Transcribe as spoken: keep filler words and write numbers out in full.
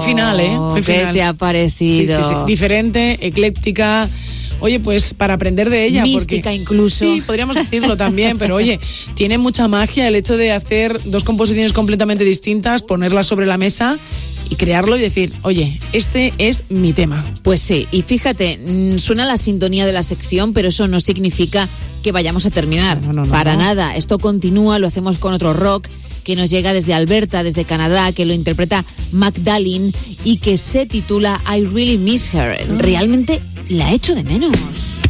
final, ¿eh? Buen ¿Qué final. te ha parecido? Sí, sí, sí. Diferente, ecléctica. Oye, pues para aprender de ella. Mística porque, incluso. Sí, podríamos decirlo también, pero oye, tiene mucha magia el hecho de hacer dos composiciones completamente distintas, ponerlas sobre la mesa y crearlo y decir, oye, este es mi tema. Pues sí, y fíjate, suena la sintonía de la sección, pero eso no significa que vayamos a terminar. No, no, no, Para no. nada, esto continúa, lo hacemos con otro rock que nos llega desde Alberta, desde Canadá, que lo interpreta Magdalene y que se titula I Really Miss Her. Realmente la echo de menos.